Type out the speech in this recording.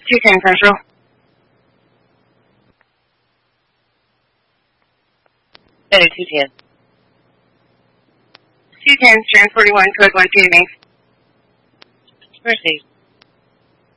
210 Central. 210. 210, Strand 41, code 128. Proceed.